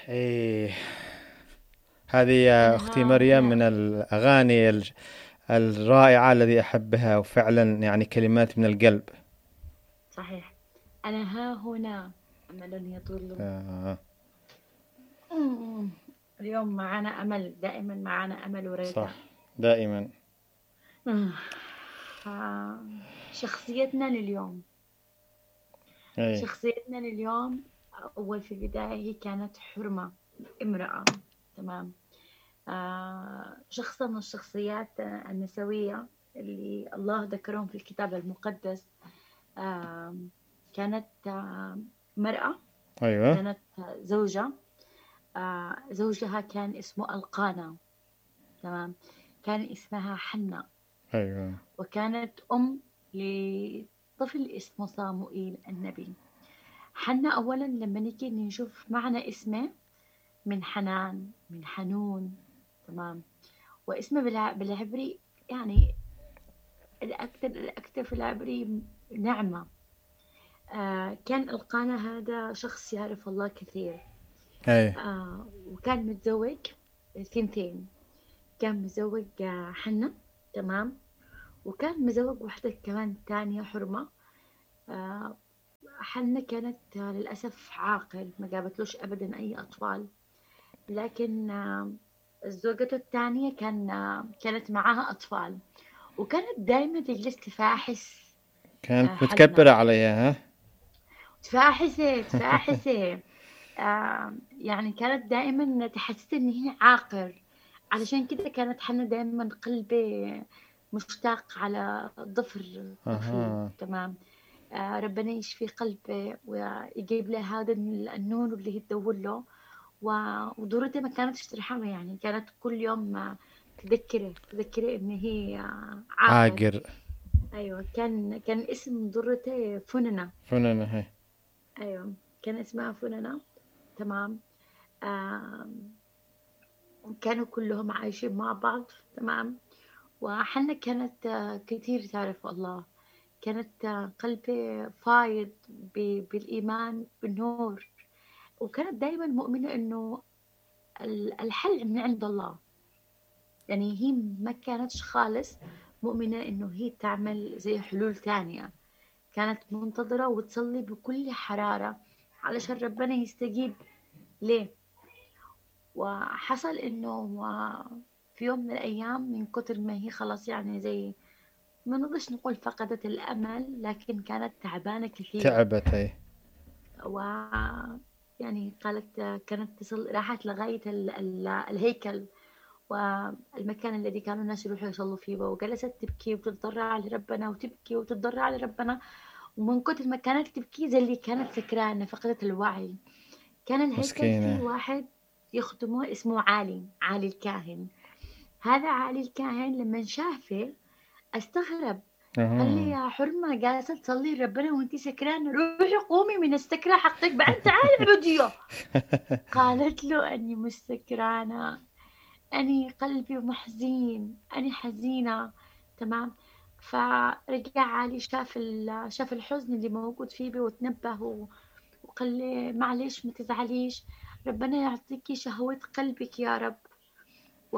إيه، هذه يا أنا أختي ها مريم من هنا. الأغاني الرائعة الذي أحبها، وفعلا يعني كلمات من القلب. صحيح. أنا ها هنا، أمل يطول. آه، مم. اليوم معنا أمل، دائما معنا أمل صح، ورجاء. دائما. آه. آه. شخصيتنا لليوم. أي. شخصيتنا لليوم، أول في البداية هي كانت حرمة، امرأة. تمام. شخصة من الشخصيات النسوية اللي الله ذكرهم في الكتاب المقدس. آه كانت مرأة. أيوة. كانت زوجة. زوجها كان اسمه القانا. تمام. كان اسمها حنة. أيوة. وكانت أم لطفل اسمه صاموئيل النبي. حنة أولا لما نيجي نشوف معنى اسمه، من حنان، من حنون. تمام. واسمه بالعبري يعني الأكثر في العبري نعمة. كان القانا هذا شخص يعرف الله كثير. أي. وكان متزوج ثنتين. كان متزوج حنة. تمام. وكان متزوج واحدة كمان تانية حرمة. آه، حنة كانت للأسف عاقل، ما جابتلوش أبدا أي أطفال. لكن زوجته الثانية كانت معاها أطفال. وكانت دايما تجلس تفاحس كانت حنة. متكبرة عليها، ها؟ تفاحسة تفاحسة. يعني كانت دائما تحسسني إن هي عاقر. علشان كده كانت حنة دائما قلبي مشتاق على ضفر طفل. أها. تمام. ربنا يشفي قلبه ويجيب له هذا النور اللي هي تدور له. ودورتها ما كانتش ترحمه، يعني كانت كل يوم تذكره إن هي عاقر. عاقر. أيوة، كان اسم ضرته فننة. فنانة هي. أيوة، كان اسمها فننة. تمام. آم، كانوا كلهم عايشين مع بعض. تمام. وحنا كانت كتير تعرف الله. كانت قلبي فايض بالإيمان بالنور. وكانت دايما مؤمنة إنه الحل من عند الله. يعني هي ما كانتش خالص مؤمنة إنه هي تعمل زي حلول تانية. كانت منتظرة وتصلي بكل حرارة علشان ربنا يستجيب ليه. وحصل إنه في يوم من الأيام، من كتر ما هي خلاص يعني زي ما نقدرش نقول فقدت الأمل، لكن كانت تعبانة كثير. تعبت هي. و يعني قالت كانت راحت لغاية الهيكل والمكان الذي كانوا الناس يروحوا يصلوا فيه، وجلست تبكي وتتضرع لربنا وتبكي وتتضرع لربنا. ومن كتر ما كانت تبكي زي اللي كانت فكرة إنها فقدت الوعي. كان الهيكل فيه مسكينة. واحد يخدمه اسمه علي الكاهن. هذا علي الكاهن لما شافه استغرب. قال لي أها. يا حرمة جالسة تصلي لربنا وانتي سكرانة، روحي قومي من السكرة حقك بعد تعالي اعبديه. قالت له أني مش سكرانة، أني قلبي محزين، أني حزينة. تمام. فرجع علي شاف الحزن اللي موجود فيه وتنبه وقال لي معلش ما تزعليش، ربنا يعطيكي شهوة قلبك يا رب. و...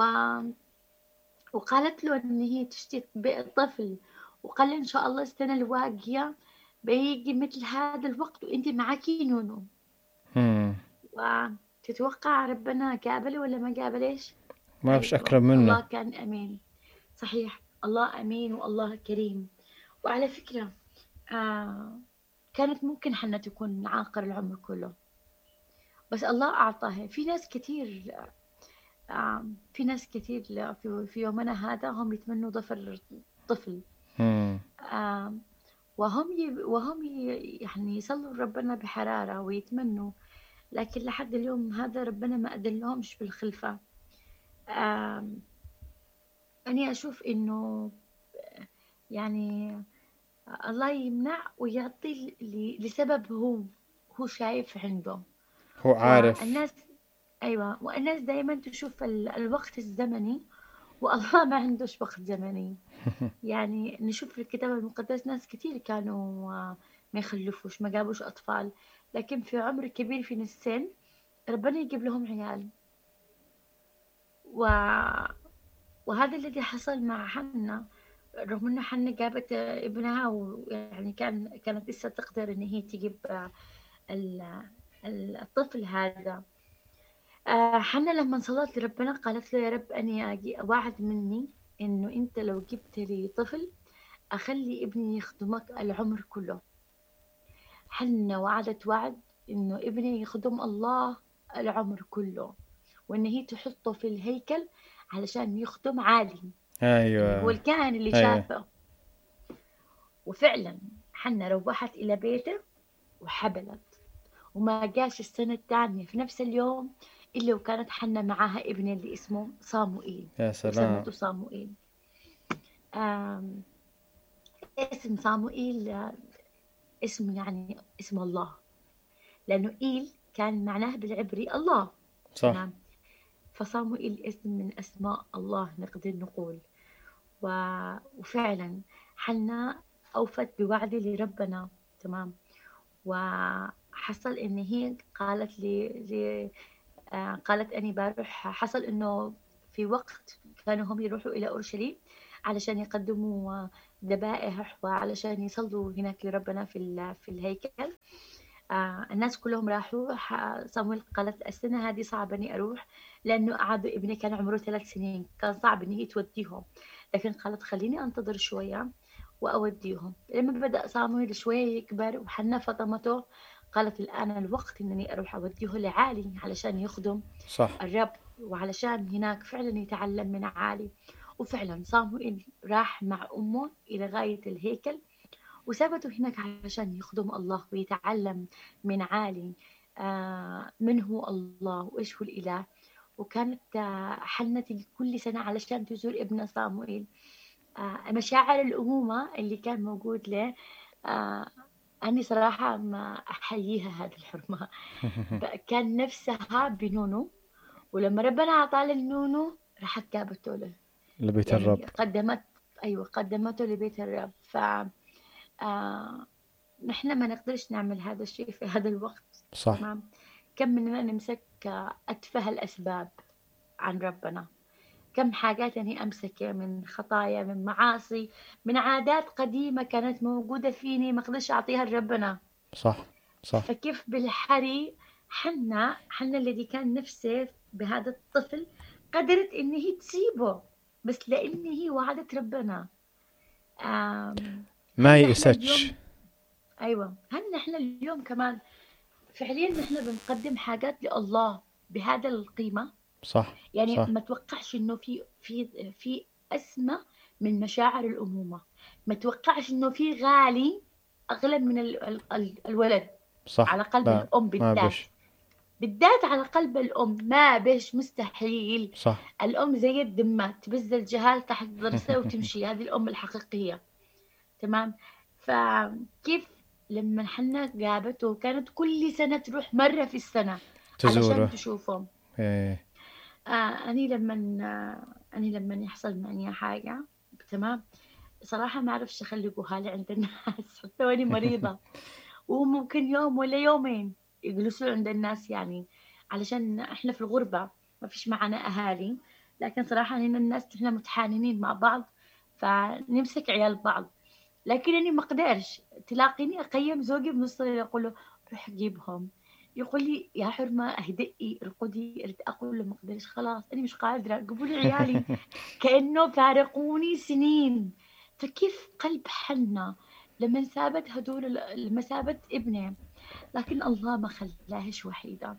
وقالت له إن هي تشتي طفل. وقال لي إن شاء الله السنة الواقية بيجي مثل هذا الوقت وأنت معاكي نونو. هم. وتتوقع ربنا قابله ولا ما قابلش؟ ما فيش أيوة، أكرم منه. الله كان أمين. صحيح، الله أمين والله كريم. وعلى فكرة، آه كانت ممكن حنا تكون عاقر العمر كله، بس الله أعطاها. في ناس كثير في يومنا هذا هم يتمنوا ظفر طفل. هم. آه يعني يصلوا ربنا بحرارة ويتمنوا، لكن لحد اليوم هذا ربنا ما أذن لهمش بالخلفة. آه أنا أشوف إنه يعني الله يمنع ويعطي لسبب هو شايف عنده. هو عارف. والناس أيوة، والناس دايما تشوف الوقت الزمني، والله ما عندوش وقت زمني. يعني نشوف في الكتاب المقدس ناس كتير كانوا ما يخلفوش، ما جابوش أطفال، لكن في عمر كبير في السن ربنا يجيب لهم عيال. و... وهذا الذي حصل مع حنا، رغم إنه حنا جابت ابنها، ويعني كانت لسه تقدر إن هي تجيب ال- الطفل هذا. حنا لما صلت لربنا قالت له: يا رب أني وعد مني إنه أنت لو جبت لي طفل أخلي ابني يخدمك العمر كله. حنا وعدت وعد إنه ابني يخدم الله العمر كله، وإن هي تحطه في الهيكل علشان يخدم عالي، اللي هو أيوة. الكاهن اللي أيوة. شافه. وفعلا حنا روحت إلى بيته وحبلت، وما جاش السنة الثانية في نفس اليوم إلا وكانت حنا معاها ابن اللي اسمه صاموئيل، يا سلام. وسمته صاموئيل. آم، اسم صاموئيل اسم يعني اسم الله، لأنه إيل كان معناه بالعبري الله. صح. تمام. فصاموئيل اسم من أسماء الله نقدر نقول. وفعلا حنا أوفت بوعد لربنا. تمام. وحصل إن هي قالت قالت أني بروح. حصل إنه في وقت كانوا هم يروحوا إلى أورشليم علشان يقدموا ذبائح وعلشان يصلوا هناك لربنا في الهيكل. الناس كلهم راحوا. صامويل قالت: السنة هذه صعب إني أروح، لأنه قعدوا ابني كان عمره 3 سنين، كان صعب إن هي توديهم. لكن قالت: خليني أنتظر شوية وأوديهم. لما بدأ صامويل شوية يكبر وحنا فطمته، قالت: الآن الوقت إنني أروح أوديه لعالي علشان يخدم صح. الرب، وعلشان هناك فعلا يتعلم من عالي. وفعلا صامويل راح مع أمه إلى غاية الهيكل، وثبتوا هناك علشان يخدم الله ويتعلم من عالي من هو الله وإيش هو الإله. وكانت حنة تيجي كل سنة علشان تزور ابنها صاموئيل. مشاعر الأمومة اللي كان موجود له، آه، أنا صراحة ما أحييها هذه الحرمة. كان نفسها بنونو، ولما ربنا أعطاه النونو راحت جابته له، لبيت الرب. يعني أيوة قدمته لبيت الرب. آه نحن ما نقدرش نعمل هذا الشيء في هذا الوقت. صح. تمام. كم مننا نمسك أتفه الأسباب عن ربنا، كم حاجات أني أمسكه من خطايا، من معاصي، من عادات قديمة كانت موجودة فيني ما أقدرش أعطيها لربنا. صح. صح. فكيف بالحري حنا الذي كان نفسه بهذا الطفل قدرت إن هي تسيبه، بس لأن هي وعدت ربنا. ما هل نحن يأستش. اليوم، أيوة، هل نحن اليوم كمان فعليا نحن بنقدم حاجات لله بهذا القيمة؟ صح. يعني صح. ما توقعش انه في اسمى من مشاعر الامومة. ما توقعش انه في غالي اغلى من الولد صح. على قلب لا، الام ما بالذات. بش. بالذات على قلب الام ما بيش مستحيل. صح. الام زي الدمة تبز الجهال تحت ضرسها وتمشي، هذه الام الحقيقية. تمام. فكيف لما حنا جابته كانت كل سنة تروح مرة في السنة علشان تزوره. تشوفهم. إيه. أني لما يحصل معي حاجة، تمام، صراحة ما أعرفش أخلي جهالي عند الناس حتى وأني مريضة. وممكن يوم ولا يومين يجلسوا عند الناس، يعني علشان إحنا في الغربة ما فيش معنا أهالي. لكن صراحة هنا الناس إحنا متحاننين مع بعض، فنمسك عيال بعض. لكن أنا ما أقدرش تلاقيني أقيم زوجي بنص الليل أقول له: روح جيبهم. يقول لي: يا حرمة اهدئي ارقدي. أقول له: ما أقدرش، خلاص أنا مش قادرة، جيبوا لي عيالي. كأنه فارقوني سنين. فكيف قلب حنا لما سابت لما سابت ابنه، لكن الله ما خلاهش وحيدة.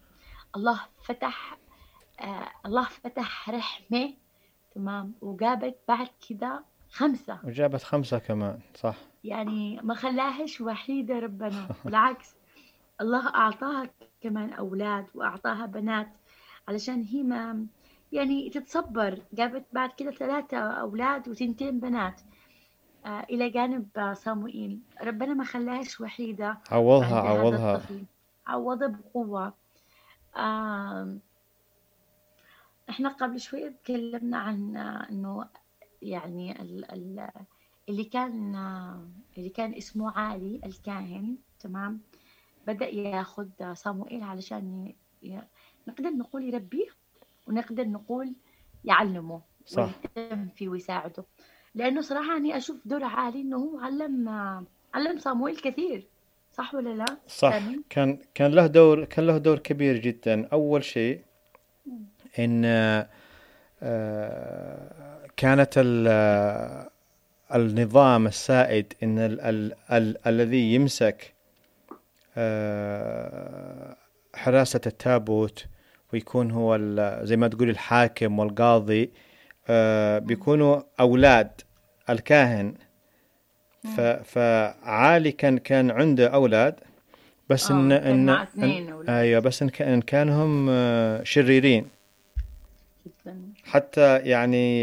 الله فتح رحمة. تمام. وجابت بعد كده 5. وجابت 5 كمان. صح. يعني ما خلاهش وحيدة ربنا، بالعكس، الله أعطاها كمان أولاد وأعطاها بنات علشان هي ما يعني تتصبر. جابت بعد كده 3 أولاد وتنتين بنات إلى جانب صموئيل. ربنا ما خلاهاش وحيدة عوضها عند هذا عوضها. الطفل، عوضها بقوة. آه احنا قبل شوية تكلمنا عن انه يعني اللي كان اللي كان اسمه عالي الكاهن. تمام. بدأ ياخد صموئيل علشان نقدر نقول يربيه، ونقدر نقول يعلمه صح ويهتم فيه ويساعده. لأنه صراحة أنا أشوف دور عالي إنه هو علم صامويل كثير. صح ولا لا صح. سامي؟ كان له دور كبير جدا. أول شيء مم. إن كانت النظام السائد إن الذي يمسك حراسة التابوت، ويكون هو زي ما تقول الحاكم والقاضي، مم. بيكونوا أولاد الكاهن. مم. فعالي كان عنده أولاد، بس كان مع اثنين أولاد. أيوة، بس إن كانهم شريرين. جدا. حتى يعني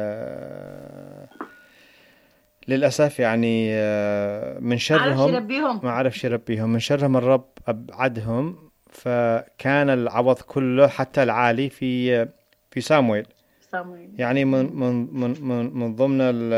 للأسف يعني من ما عرفش شرهم يربيهم. ما عرفش يربيهم، من شرهم الرب أبعدهم. فكان العوض كله حتى العالي في صامويل. صامويل. يعني مم. من ضمن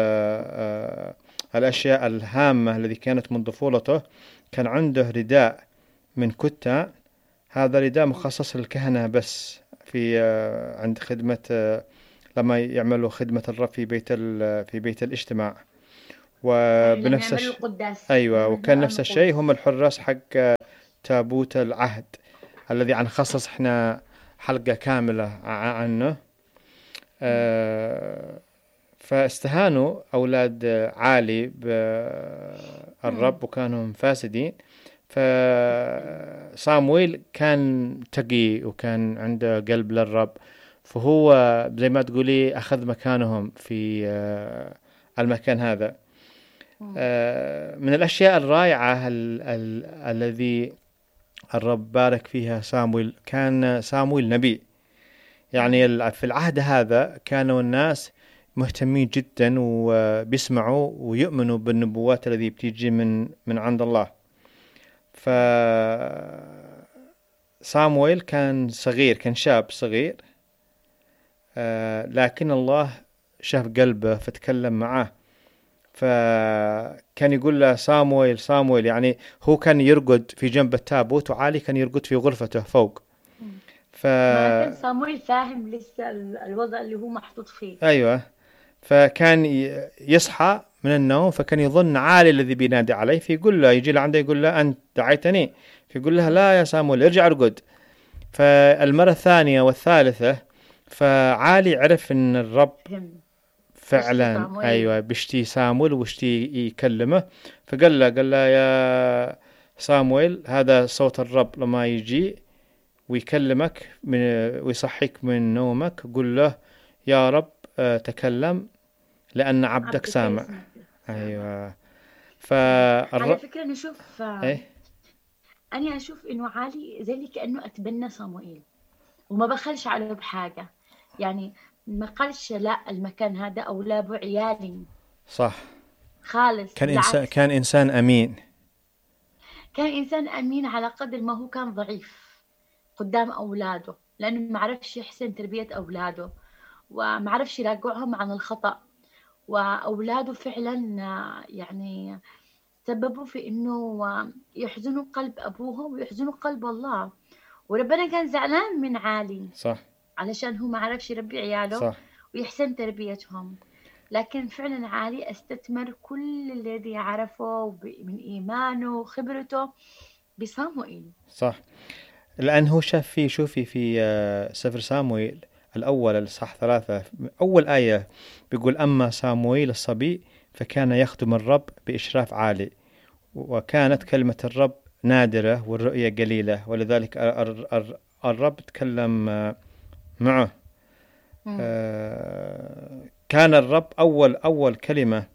الأشياء الهامة التي كانت من طفولته، كان عنده رداء من كتان. هذا رداء مم. مخصص للكهنة بس، في عند خدمة لما يعملوا خدمة الرب في بيت الاجتماع. لما وبنفس يعملوا القداس، أيوة، لما وكان يقرأ نفس الشيء هم النقوص. الحراس حق تابوت العهد، الذي نخصص احنا حلقة كاملة عنه. مم. آه، فاستهانوا أولاد عالي مم. بالرب وكانوا فاسدين. جدا. فصامويل كان تقي وكان عنده قلب للرب، فهو زي ما تقولي أخذ مكانهم في المكان هذا. مم. من الأشياء الرائعة الذي الرب بارك فيها صامويل، كان صامويل نبي. يعني مم. في العهد هذا كانوا الناس مهتمين جدا وبيسمعوا ويؤمنوا بالنبوات التي بتيجي من عند الله. مم. فصامويل كان صغير، كان شاب صغير، لكن الله شاف قلبه فتكلم معه. فكان يقول له صامويل صامويل. يعني هو كان يرقد في جنب التابوت، وعالي كان يرقد في غرفته فوق. مم. ف ما كان صامويل فاهم لسه الوضع اللي هو محطوط فيه. أيوة. فكان يصحى من النوم، فكان يظن عالي الذي بينادي عليه، فيقول له، يجي لعنده يقول له أنت دعيتني؟ فيقول له مم. لا يا صامويل، ارجع ارقد. فالمرة الثانية والثالثة، فعالي عرف ان الرب فهم. بشتي فعلا صامويل. ايوه بيشتي صامويل وبيشتي يكلمه. قال له يا صامويل، هذا صوت الرب لما يجي ويكلمك ويصحيك من نومك، قل له يا رب تكلم لأن عبدك عبدك سامع. يسمع. سامع. أيوة. على فالر فكرة نشوف، إيه. أنا أشوف إنه علي زي اللي كأنه أتبنى صموئيل، وما بخلش عليه بحاجة. يعني ما قالش لا المكان هذا أولاده عيالي صح. خالص، بالعكس. كان إنسان أمين. كان إنسان أمين على قدر ما هو كان ضعيف قدام أولاده، لأنه ما عرفش يحسن تربية أولاده، وما عرفش يراجعهم عن الخطأ. وأولاده فعلا يعني سببوا في إنه يحزنوا قلب أبوهم ويحزنوا قلب الله. وربنا كان زعلان من عالي صح علشان هو ما عرفش يربي عياله صح ويحسن تربيتهم. لكن فعلا عالي استثمر كل الذي عرفه من إيمانه وخبرته بصموئيل. صح. لأن هو شاف فيه، شوفي في سفر صامويل الأول الإصحاح 3 أول آية، بيقول أما صامويل الصبي فكان يخدم الرب بإشراف عالي، وكانت كلمة الرب نادرة والرؤية قليلة، ولذلك الرب تكلم معه. مم. كان الرب أول كلمة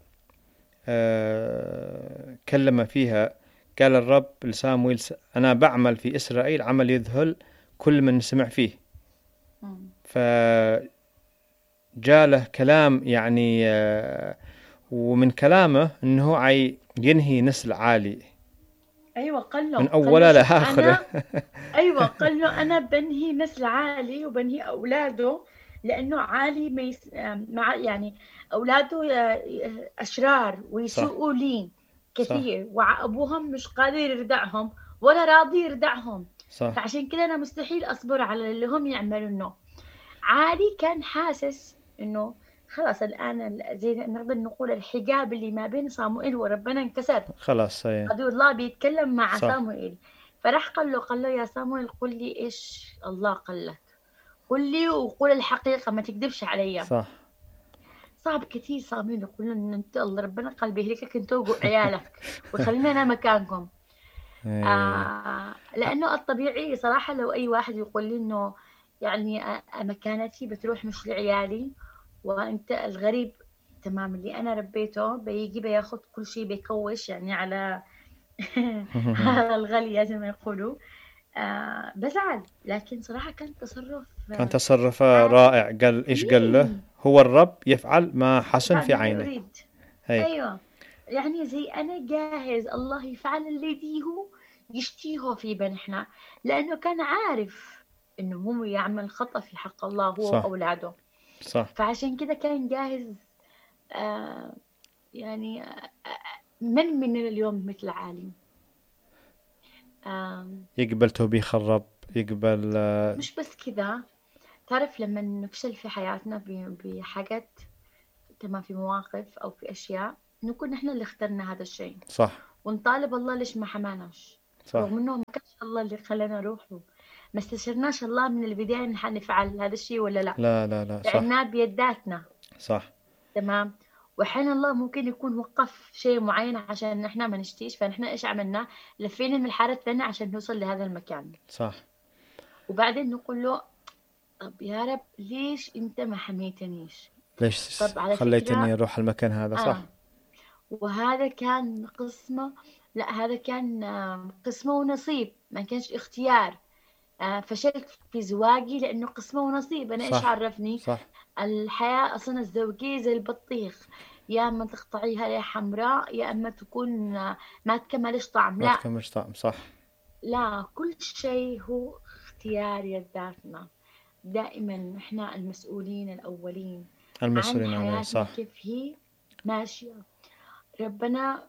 كلم فيها، قال الرب لسامويل أنا بعمل في إسرائيل عمل يذهل كل من سمع فيه. مم. فجاء له كلام يعني ومن كلامه أنه ينهي نسل عالي أيوة، من قال له أوله شوف لآخره. أنا. أيوة، قال له أنا بنهي نسل عالي وبنهي أولاده، لأنه عالي ما مع يعني أولاده أشرار صح ويسوءوا لي صح كثير، وأبوهم مش قادر يردعهم ولا راضي يردعهم. صح. فعشان كده أنا مستحيل أصبر على اللي هم يعملونه. عالي كان حاسس إنه خلاص الآن زي ما نقدر نقول الحجاب اللي ما بين صاموئيل وربنا انكسر. خلاص هي. عدو الله بيتكلم مع صح. صاموئيل. فراح قال له يا صاموئيل قل لي إيش الله قال لك، قل لي وقول الحقيقة ما تكذبش علي. صح. صعب كثير صاموئيل يقول له إن أنت الله ربنا قال بيهلكك أنت وعيالك وخلينا أنا مكانكم. إيه. لأنه الطبيعي صراحة لو أي واحد يقول لي إنه يعني مكانتي بتروح مش لعيالي، وأنت الغريب تمام اللي أنا ربيته بيجي بياخد كل شيء بيكوش يعني على على الغالية زي ما يقولوا. بزعل، لكن صراحة كان تصرف كان تصرفه عادي. رائع. قال إيش قال له؟ هو الرب يفعل ما حسن في يفعل ما عينه. يريد. هي. أيوة، يعني زي أنا جاهز الله يفعل الذي هو يشتيه فينا نحن، لأنه كان عارف إنه هو يعمل خطأ في حق الله هو صح. وأولاده. صح. فعشان كده كان جاهز. آه يعني من اليوم مثل عالي. آه يقبل توبيخ الرب، يقبل مش بس كذا، تعرف لما نفشل في حياتنا بحاجات، تمام، في مواقف أو في أشياء، نكون نحن اللي اخترنا هذا الشيء صح. ونطالب الله ليش ما حماناش، صح. رغم انه ما كانش الله اللي خلانا نروح له. ما استشرناش الله من البداية ان حنفعل هذا الشيء ولا لا. لا لا لا. صح. لعناه بيداتنا. صح. تمام. وحين الله ممكن يكون وقف شيء معين عشان احنا ما نشتيش، فنحن ايش عملنا؟ لفينا من الحارة الثانية عشان نوصل لهذا المكان. صح. وبعدين نقول له طب يا رب ليش انت ما حميتنيش؟ ليش طب على خليتني فكرة أروح المكان هذا؟ صح. وهذا كان قسمة، لا هذا كان قسمة ونصيب، ما كانش اختيار. فشلت في زواجي لأنه قسمة ونصيب، أنا إيش صح. عرفني؟ صح. الحياة أصلا الزوجية زي البطيخ، يا أما تقطعيها يا حمراء يا أما تكون ما تكملش طعم. ما لا تكملش طعم. صح. لا، كل شيء هو اختيار ذاتنا. دائما إحنا المسؤولين الأولين عن المسؤولين عليه. حياتنا صح. كيف هي ماشية. ربنا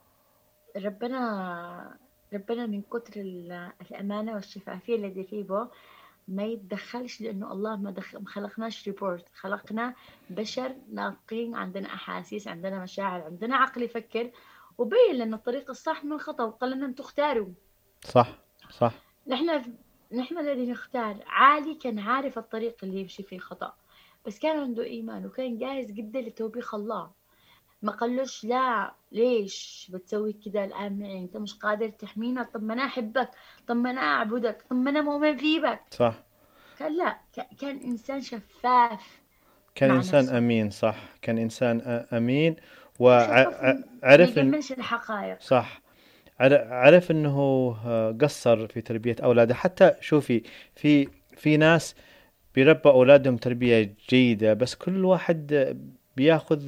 ربنا ربنا من كتر الأمانة والشفافية اللي فيه ما يتدخلش، لأنه الله ما خلقناش ريبورت، خلقنا بشر ناطقين، عندنا أحاسيس، عندنا مشاعر، عندنا عقل يفكر، وبين لنا الطريق الصح من الخطأ وقال لنا أنتم اختاروا. صح. صح. نحن نحن الذي نختار. عالي كان عارف الطريق اللي يمشي فيه خطأ، بس كان عنده إيمان وكان جاهز جدا لتوبيخ الله. ما قالوش لا ليش بتسوي كده الآن معي، أنت مش قادر تحمينا، طب ما أنا أحبك، طب ما أنا أعبدك، طب ما أنا مؤمن فيك. صح. كان لا، كان إنسان شفاف كان مع إنسان نفسه أمين. صح. كان إنسان أمين وشفاف، ما وعرف إن. يجملش الحقائق. صح. عرف إنه قصر في تربية أولاده. حتى شوفي، في ناس بيربى أولادهم تربية جيدة، بس كل واحد بياخذ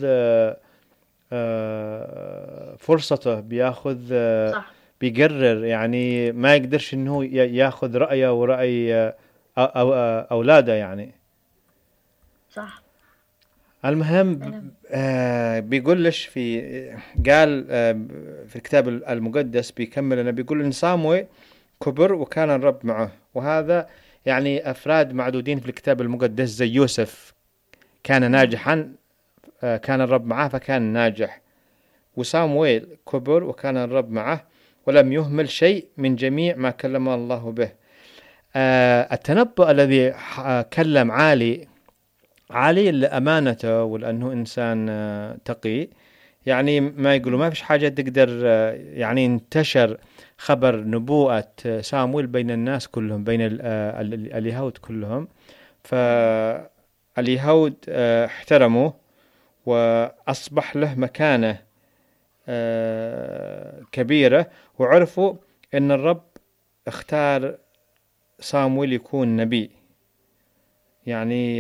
فرصته، بياخذ صح. بيقرر. يعني ما يقدرش إنه ياخذ رأيه ورأي أولاده يعني. صح. المهم أنا بيقول لش قال في الكتاب المقدس بيكمل لنا، بيقول إن صامويل كبر وكان الرب معه. وهذا يعني أفراد معدودين في الكتاب المقدس. زي يوسف كان ناجحا، كان الرب معه فكان ناجح. وصامويل كبر وكان الرب معه ولم يهمل شيء من جميع ما كلم الله به. التنبؤ الذي كلم عالي لأمانته ولأنه إنسان تقي. يعني ما يقولوا ما فيش حاجة تقدر يعني انتشر خبر نبوءة صامويل بين الناس كلهم، بين اليهود كلهم. فاليهود احترموه وأصبح له مكانة كبيرة، وعرفوا أن الرب اختار صامويل يكون نبي. يعني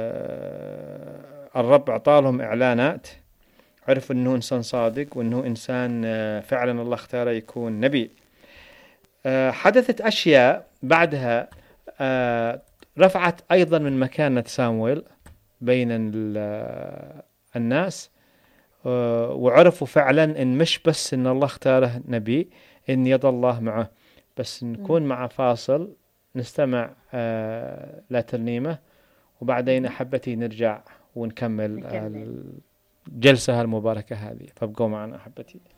الرب أعطالهم إعلانات، عرفوا أنه إنسان صادق وأنه إنسان فعلا الله اختاره يكون نبي. حدثت أشياء بعدها رفعت أيضا من مكانة صامويل بين الناس، وعرفوا فعلا إن مش بس إن الله اختاره نبي، إن يد الله معه، بس نكون مع فاصل نستمع لترنيمة، وبعدين مهم. أحبتي نرجع ونكمل نكمل. الجلسة المباركة هذه، فابقوا معنا أحبتي.